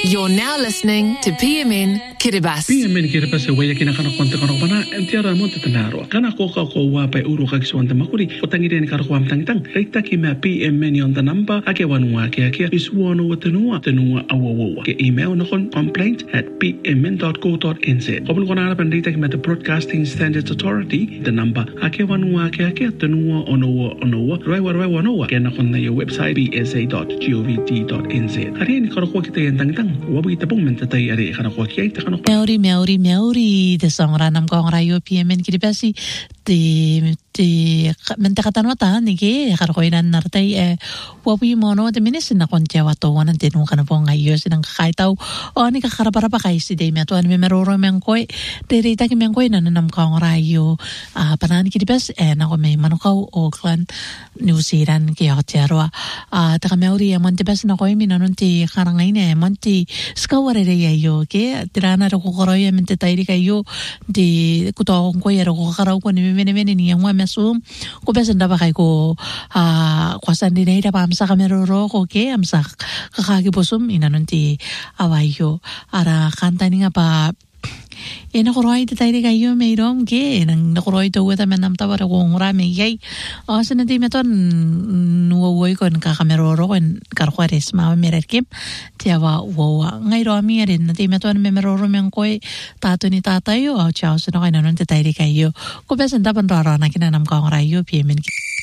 You're now listening to PMN Kiribati. PMN Kiribati waya kina kana kwanta kana bana entiara monte tanaro. Kana koka ko wa pa uru ka kiswanta makuri. Otangire ni kana kwam tang. Reita ki ma PMN on the number ake wanua ke isuono watenua awawa. Ke email na kon complaint@pmn.co.nz. Kopun kona ana pandita ki ma the Broadcasting Standards Authority the number ake wanua ke tenua onoa. Raiwa wanoa. Ke na kon na your website bsa.gov.nz. Ari ni kana kwa kita yang tang. Wabi tapong mentatay ari kana kwa kiay ta kana. Meauri de songra nam kong rayo PMN Kiribati de mentakatan wata nige karkoinan nartay wabi mono de minisin na kontia wato wanan tinu kana po ngayo sinang kakaitaw o ni kakarapara pa kay si Dame ato an memeroro mengkoy derita ki mengkoy na nam kong rayo panan Kiribati na ko may manukaw Auckland New Zealand kaya tiarwa taka meauri monte bas na koy minanon ti karangay na monte skaware yayo ke tirana ro ko koroy mente tayri kayo di kuto ko yero ko karaw ko ni mene ni yang masum ko besen da ba kay ko kwasan dinay da pamsa kameroro ko ke amsa kakagi posum inanon ti awayo ara kanta ni nga pa nakuroy tayo kayo mayroong ke nang nakuroy to wata man namtawar ko ngurami yay sanadi meton nuwawoy kon kakameroro kon karkwares mama mererkim tiyawa wawa ngayro ami rin nati meton memeroro men koy tato ni tatayo chow sino kayo nanon tayo kayo ko besan dapan rara na kinanam ko ang rayo PMN